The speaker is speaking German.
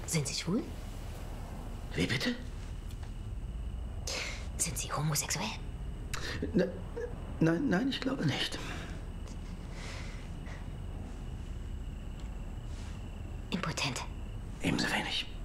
Sind Sie schwul? Wie bitte? Sind Sie homosexuell? Nein, ich glaube nicht. Impotent? Ebenso wenig.